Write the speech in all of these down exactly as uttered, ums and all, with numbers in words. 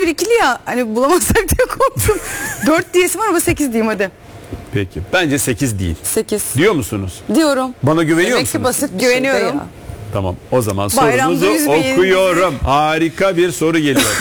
ikili ya. Hani bulamazsak diye korktum. dört diyesim var ama sekiz diyeyim hadi. Peki. Bence sekiz değil. sekiz. Diyor musunuz? Diyorum. Bana güveniyor Demek ki musunuz? basit bir Güveniyorum. şey de ya. Tamam. O zaman Bayramda sorunuzu üzmeyin okuyorum. Harika bir soru geliyor.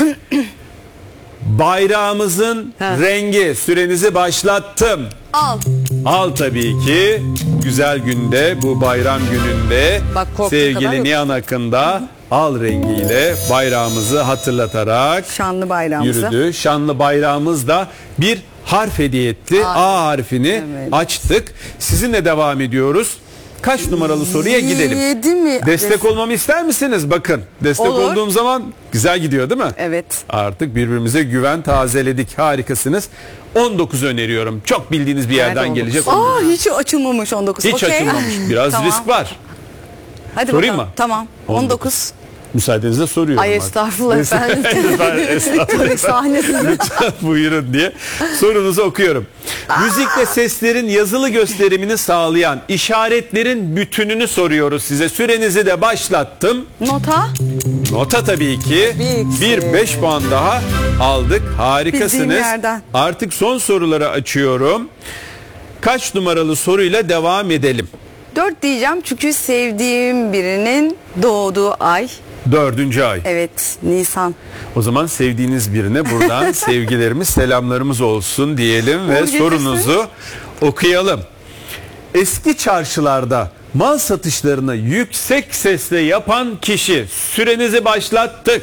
Bayrağımızın Ha. rengi. Sürenizi başlattım. Al. Al tabii ki. Güzel günde, bu bayram gününde Bak, korktuğu kadar sevgili yok. Nihan Akın'da al rengiyle bayrağımızı hatırlatarak Şanlı bayrağımızı. yürüdü. Şanlı bayrağımız da bir harf hediye etti. A, A harfini Evet. açtık. Sizinle devam ediyoruz. Kaç numaralı soruya gidelim? Yedi mi? Destek olmamı ister misiniz? Bakın, destek Olur. olduğum zaman güzel gidiyor değil mi? Evet. Artık birbirimize güven tazeledik. Harikasınız. on dokuz öneriyorum. Çok bildiğiniz bir yerden on dokuz? gelecek. Aa, hiç açılmamış on dokuz. Hiç Okey. açılmamış. Biraz Tamam. risk var. Hadi Sorayım bakalım. mı? Tamam. on dokuz. Müsaadenizle soruyorum. Ay artık. estağfurullah efendim. Lütfen, estağfurullah. Sahnesinde. Lütfen buyurun diye sorunuzu okuyorum. Müzikle seslerin yazılı gösterimini sağlayan işaretlerin bütününü soruyoruz size. Sürenizi de başlattım. Nota. Nota tabii ki. Bir Bir beş puan daha aldık. Bildiğim Harikasınız. yerden. Artık son soruları açıyorum. Kaç numaralı soruyla devam edelim? dört diyeceğim çünkü sevdiğim birinin doğduğu ay. Dördüncü ay. Evet, Nisan. O zaman sevdiğiniz birine buradan sevgilerimiz, selamlarımız olsun diyelim ve Uğur sorunuzu okuyalım. Eski çarşılarda mal satışlarını yüksek sesle yapan kişi. Sürenizi başlattık.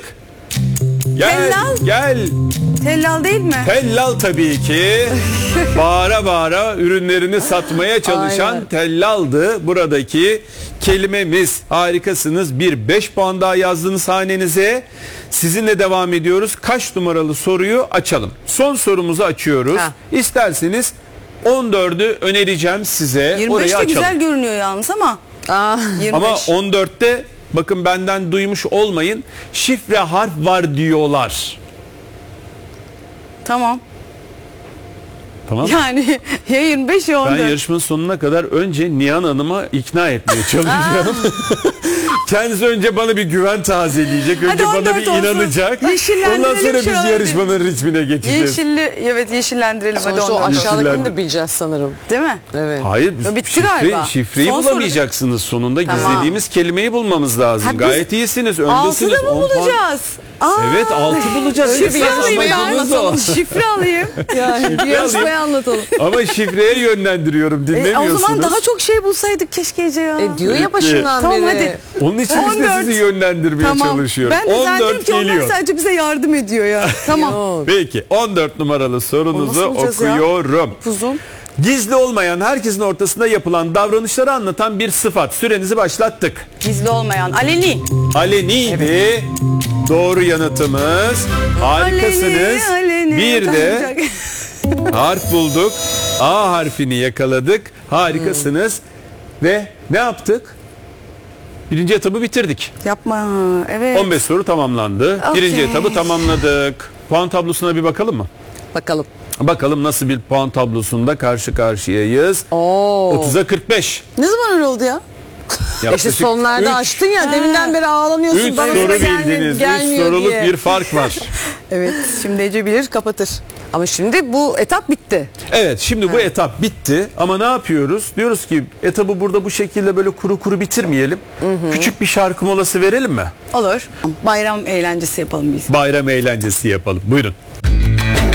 Gel, Tellal. gel. Tellal değil mi? Tellal tabii ki. Bağıra bağıra ürünlerini satmaya çalışan Aynen. tellaldı buradaki kelimemiz. Harikasınız. Bir beş puan daha yazdınız hanenize. Sizinle devam ediyoruz. Kaç numaralı soruyu açalım? Son sorumuzu açıyoruz. Ha. İsterseniz on dördü önereceğim size. yirmi beş Orayı de açalım. güzel görünüyor yalnız ama. Aa, yirmi beş. Ama on dörtte bakın benden duymuş olmayın. Şifre harf var diyorlar. Tamam. Tamam. Yani ya yirmi beş ya on dört. Ben yarışmanın sonuna kadar önce Nihan Hanım'a ikna etmeye çalışacağım. Kendisi önce bana bir güven tazeleyecek. Önce Hadi bana on dört bir olsun. inanacak. Yeşillendirelim Ondan sonra biz şöyle. yarışmanın ritmine geçeceğiz. Yeşilli, evet yeşillendirelim hadi sonuçta o on dört. aşağıdakini Yeşillendi. de bileceğiz sanırım. Değil mi? Evet. Hayır, Ya bitti şifre, galiba. şifreyi Son bulamayacaksınız. Sonunda Tamam. gizlediğimiz kelimeyi bulmamız lazım. Ha, biz Gayet iyisiniz, öndesiniz. Altıda mı on puan. bulacağız? Aa, Evet, altı bulacağız. Şifre Esas alayım ben. amacımız o. Şifre alayım. Yani bir yarışmayı anlatalım. Ama şifreye yönlendiriyorum, E, o dinlemiyorsunuz. zaman daha çok şey bulsaydık keşke Ece ya. E diyor ya başından Tamam, beri. hadi. Onun için biz de on dört. sizi yönlendirmeye Tamam. çalışıyorum. Ben de on zannettim dört ki onlar geliyor. sadece bize yardım ediyor ya. Tamam. Yok. Peki on dört numaralı sorunuzu Onu nasıl bulacağız ya? okuyorum. Uzun. Gizli olmayan, herkesin ortasında yapılan davranışları anlatan bir sıfat. Sürenizi başlattık. Gizli olmayan. Aleni. Aleniydi. Doğru yanıtımız. Harikasınız. Aleni, aleni. Bir de Tanıyacak. harf bulduk. A harfini yakaladık. Harikasınız. Ve ne yaptık? Birinci etabı bitirdik. Yapma. Evet. on beş soru tamamlandı. Birinci Okey. etabı tamamladık. Puan tablosuna bir bakalım mı? Bakalım. Bakalım nasıl bir puan tablosunda karşı karşıyayız. Oo. otuza kırk beş. Ne zaman öyle oldu ya? İşte Yaklaşık sonlarda üç- açtın ya deminden beri ağlanıyorsun. üç bana soru da gelme- bildiniz. Üç gelmiyor soruluk diye. bir fark var. Evet. Şimdi Ece bilir kapatır. Ama şimdi bu etap bitti. Evet, şimdi bu etap bitti ama ne yapıyoruz? Diyoruz ki etabı burada bu şekilde böyle kuru kuru bitirmeyelim. Küçük bir şarkı molası verelim mi? Olur. Bayram eğlencesi yapalım biz. Bayram eğlencesi yapalım. Buyurun.